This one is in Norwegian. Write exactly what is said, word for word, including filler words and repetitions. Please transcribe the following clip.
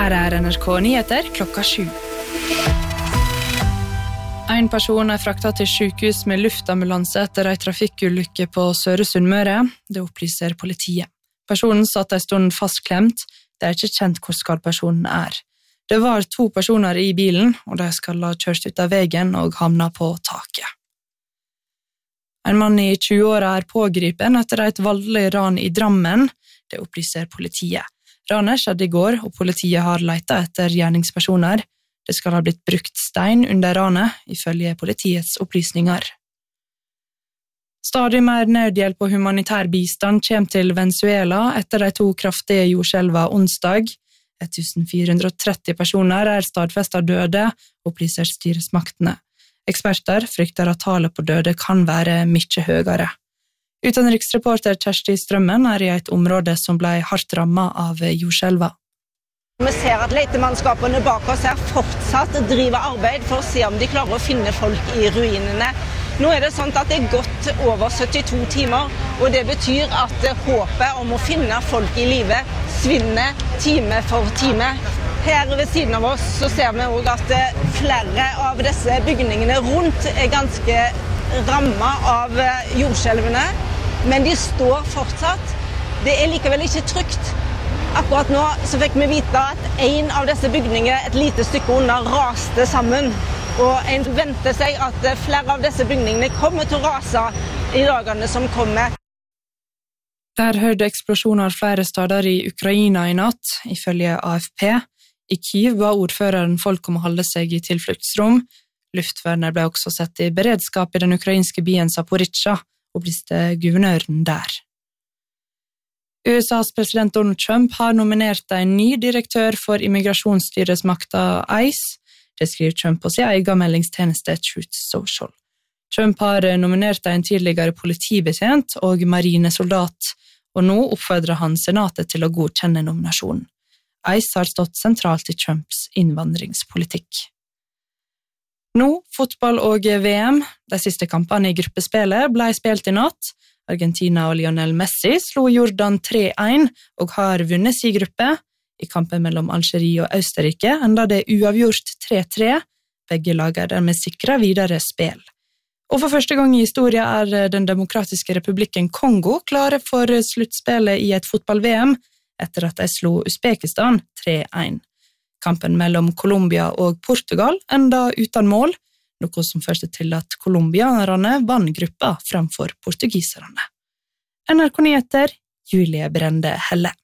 Her er N R K Nyheter klokka sju. En person er fraktet til sykehus med luftambulanse etter en trafikkulykke på Søre Sunnmøre. Det opplyser politiet. Personen satt en stund fastklemt. Det er ikke kjent hvor skadpersonen er. Det var to personer i bilen, og de skal ha kjørt ut av veien og havna på taket. En mann i tjue-åra er pågripen etter et voldelig ran i Drammen. Det opplyser politiet. Ranet skjedde i går, og politiet har letet etter gjerningspersoner. Det skal ha blitt brukt stein under ranet, ifølge politiets opplysninger. Stadig mer nødhjelp og humanitær bistand kommer til Venezuela etter de to kraftige jordskjelva onsdag. fjorten hundre og tretti personer er stadfestet døde, opplyser styresmaktene. Eksperter frykter at tallet på døde kan være mye høyere. Utenriksreporter Kjersti Strømmen er i et område som ble hardt rammet av jordskjelva. Vi ser at letemannskapene bak oss her fortsatt driver arbeid for å se om de klarer å finne folk i ruinene. Nå er det sånn at det er gått over syttito timer, og det betyr at håpet om å finne folk i live svinner time for time. Her ved siden av oss så ser vi også at flere av disse bygningene rundt er ganske rammet av jordskjelvene, men de står fortsatt. Det er likevel ikke trygt. Akkurat nå så fikk vi vite at en av disse bygningene et lite stykke under raste sammen, og en venter seg at flere av disse bygningene kommer til å rase i dagene som kommer. Der hørte eksplosjoner flere steder i Ukraina i natt, ifølge A F P. I Kyiv ba ordføreren folk om å holde seg i tilfluktsrom. Luftvernet ble også sett i beredskap i den ukrainske byen Zaporizjzja, opplyste guvernøren der. U S A's president Donald Trump har nominert en ny direktør for immigrasjonsstyresmakta ICE. Det skriver Trump på sin egen meldingstjeneste Truth Social. Trump har nominert en tidligere politibetjent og marinesoldat, og nå oppfordrer han senatet til å godkjenne nominasjonen. ICE har stått sentralt i Trumps innvandringspolitikk. Nå, fotball og V M. De siste kampene i gruppespillet ble spilt i natt. Argentina og Lionel Messi slo Jordan tre en og har vunnet sin gruppe. I kampen mellom Algerie og Østerrike enda det uavgjort tre tre. Begge lag er dermed sikret videre spill. Og for første gang i historien er den demokratiske republikken Kongo klare for sluttspillet i et fotball-V M etter at de slo Uzbekistan tre en. Kampen mellom Colombia og Portugal enda uten mål, noe som førte til at colombianerne vann gruppa fremfor portugiserne. N R K Nyheter, Julie Brende Helle.